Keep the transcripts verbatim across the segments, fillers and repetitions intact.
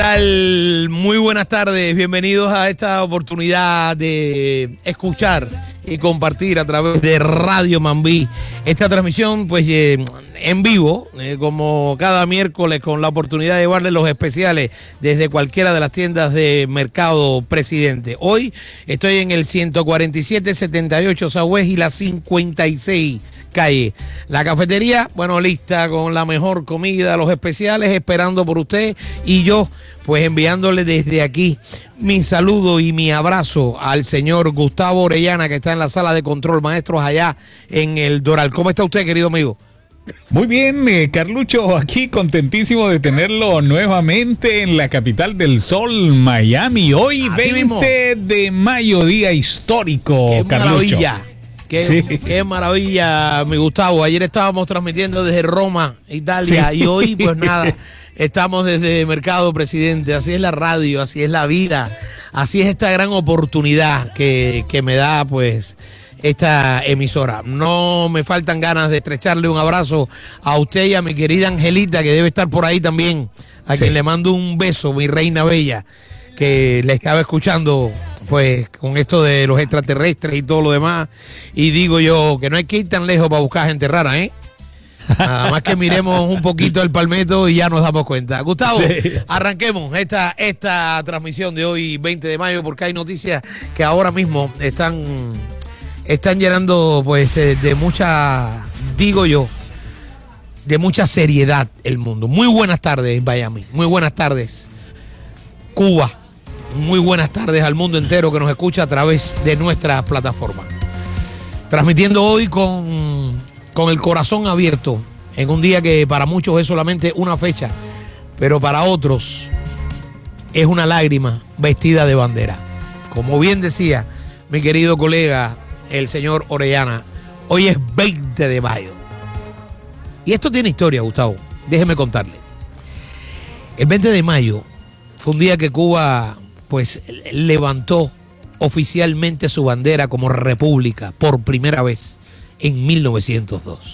tal? Muy buenas tardes, bienvenidos a esta oportunidad de escuchar y compartir a través de Radio Mambí esta transmisión pues eh, en vivo, eh, como cada miércoles, con la oportunidad de llevarles los especiales desde cualquiera de las tiendas de Mercado Presidente. Hoy estoy en el ciento cuarenta y siete setenta y ocho Southwest y la cincuenta y seis calle. La cafetería, bueno, lista con la mejor comida, los especiales, esperando por usted, y yo pues enviándole desde aquí mi saludo y mi abrazo al señor Gustavo Orellana, que está en la sala de control, maestros, allá en el Doral. ¿Cómo está usted, querido amigo? Muy bien, eh, Carlucho, aquí contentísimo de tenerlo nuevamente en la capital del sol, Miami. Hoy, Así veinte mismo. de mayo, día histórico, ¡Qué Carlucho. maravilla! Qué, Sí. qué maravilla, mi Gustavo. Ayer estábamos transmitiendo desde Roma, Italia, Sí. y hoy, pues nada, estamos desde Mercado Presidente. Así es la radio, así es la vida, así es esta gran oportunidad que, que me da, pues, esta emisora. No me faltan ganas de estrecharle un abrazo a usted y a mi querida Angelita, que debe estar por ahí también, a Sí. quien le mando un beso, mi reina bella, que le estaba escuchando pues con esto de los extraterrestres y todo lo demás, y digo yo que no hay que ir tan lejos para buscar gente rara, ¿eh? Nada más que miremos un poquito el palmeto y ya nos damos cuenta. Gustavo, Sí. arranquemos esta, esta transmisión de hoy, veinte de mayo, porque hay noticias que ahora mismo están, están llenando pues eh, de mucha, digo yo, de mucha seriedad el mundo. Muy buenas tardes, Miami. Muy buenas tardes, Cuba. Muy buenas tardes al mundo entero que nos escucha a través de nuestra plataforma. Transmitiendo hoy con, con el corazón abierto, en un día que para muchos es solamente una fecha, pero para otros es una lágrima vestida de bandera. Como bien decía mi querido colega, el señor Orellana, hoy es veinte de mayo. Y esto tiene historia, Gustavo. Déjeme contarle. El veinte de mayo fue un día que Cuba pues levantó oficialmente su bandera como república por primera vez en mil novecientos dos.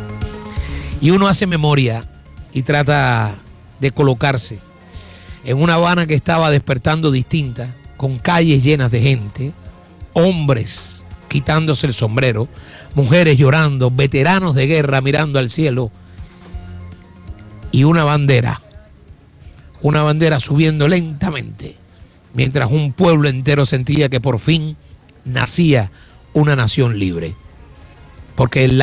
Y uno hace memoria y trata de colocarse en una Habana que estaba despertando distinta, con calles llenas de gente, hombres quitándose el sombrero, mujeres llorando, veteranos de guerra mirando al cielo, y una bandera, una bandera subiendo lentamente, mientras un pueblo entero sentía que por fin nacía una nación libre. Porque el